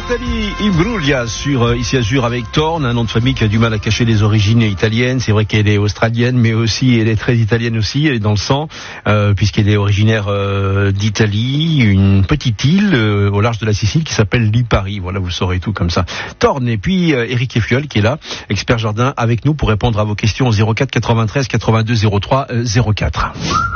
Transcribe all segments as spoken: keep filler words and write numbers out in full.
Nathalie Imbruglia sur euh, Ici Azur avec Thorn, un nom de famille qui a du mal à cacher les origines italiennes. C'est vrai qu'elle est australienne, mais aussi elle est très italienne aussi, elle est dans le sang, euh, puisqu'elle est originaire euh, d'Italie, une petite île euh, au large de la Sicile qui s'appelle Lipari. Voilà, vous saurez tout comme ça. Thorn, et puis euh, Eric Effiol qui est là, expert jardin, avec nous pour répondre à vos questions au zéro quatre quatre-vingt-treize quatre-vingt-deux zéro trois zéro quatre.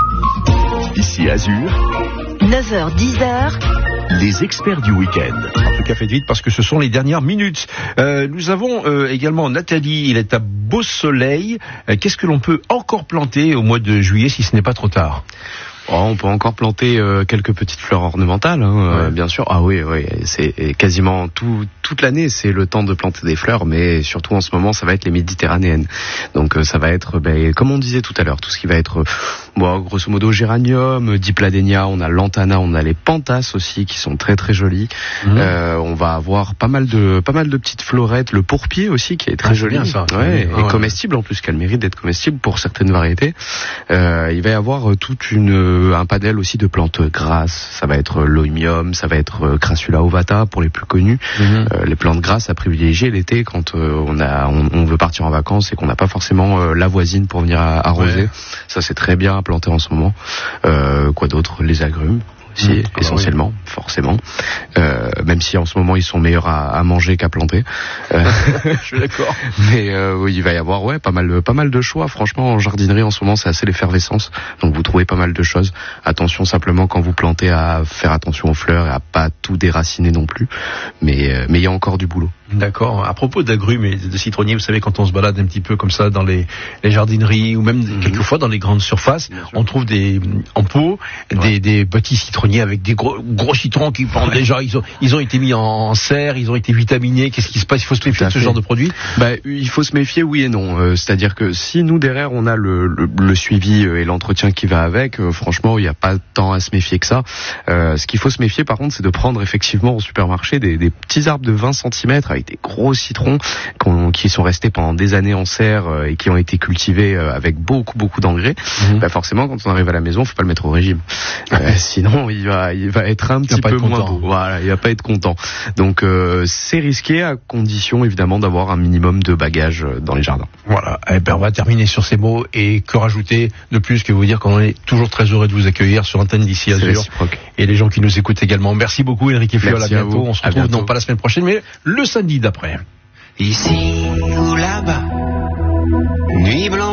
Ici Azur, neuf heures dix heures, les experts du week-end. En tout cas, faites vite parce que ce sont les dernières minutes. Euh, nous avons euh, également Nathalie, il est à Beau Soleil. Euh, qu'est-ce que l'on peut encore planter au mois de juillet si ce n'est pas trop tard ? Oh, on peut encore planter euh, quelques petites fleurs ornementales, hein, ouais. euh, bien sûr. Ah oui, oui, c'est quasiment tout, toute l'année, c'est le temps de planter des fleurs, mais surtout en ce moment, ça va être les méditerranéennes. Donc euh, ça va être, ben, comme on disait tout à l'heure, tout ce qui va être, bon, grosso modo, géranium, dipladénia, on a lantana, on a les pantas aussi qui sont très très jolies. Mmh. Euh, on va avoir pas mal de pas mal de petites florettes, le pourpier aussi qui est très ah, joli, bien, ça. Ouais, ah, et ouais. comestible en plus, qu'elle mérite d'être comestible pour certaines variétés. Euh, il va y avoir toute une un panel aussi de plantes grasses, ça va être l'oïmium, ça va être Crassula ovata pour les plus connus, mmh. euh, les plantes grasses à privilégier l'été quand euh, on a on, on veut partir en vacances et qu'on n'a pas forcément euh, la voisine pour venir arroser. Ouais. Ça c'est très bien à planter en ce moment. Euh, quoi d'autre ? Les agrumes. Si, mmh, essentiellement, oui. forcément. Euh, même si en ce moment ils sont meilleurs à, à manger qu'à planter. Euh, Je suis d'accord. Mais euh, oui, il va y avoir ouais pas mal, pas mal de choix. Franchement, en jardinerie en ce moment, c'est assez l'effervescence. Donc vous trouvez pas mal de choses. Attention simplement quand vous plantez à faire attention aux fleurs et à pas tout déraciner non plus. Mais euh, mais il y a encore du boulot. D'accord. À propos d'agrumes et de citronniers, vous savez, quand on se balade un petit peu comme ça dans les, les jardineries ou même mmh. quelquefois dans les grandes surfaces, on trouve des en pot ouais. des, des petits citronniers avec des gros, gros citrons qui pendent ouais. déjà. Ils ont, ils ont été mis en, en serre, ils ont été vitaminés. Qu'est-ce qui se passe ? Il faut se méfier de ce genre de produit ? Bah, il faut se méfier, oui et non. Euh, c'est-à-dire que si nous derrière on a le, le, le suivi et l'entretien qui va avec, euh, franchement, il n'y a pas tant à se méfier que ça. Euh, ce qu'il faut se méfier, par contre, c'est de prendre effectivement au supermarché des, des petits arbres de vingt centimètres avec des gros citrons qui sont restés pendant des années en serre euh, et qui ont été cultivés euh, avec beaucoup beaucoup d'engrais. Mmh. Bah forcément, quand on arrive à la maison, faut pas le mettre au régime. Euh, sinon, il va, il va être un petit peu moins beau. Voilà, il va pas être content. Donc euh, c'est risqué à condition évidemment d'avoir un minimum de bagages dans les jardins. Voilà. Eh ben on va terminer sur ces mots et que rajouter de plus que vous dire qu'on est toujours très heureux de vous accueillir sur l'antenne d'Ici Azur et les gens qui nous écoutent également. Merci beaucoup, Eric Effiol. À bientôt. On se retrouve non pas la semaine prochaine, mais le samedi d'après. Ici ou là-bas, nuit blanche.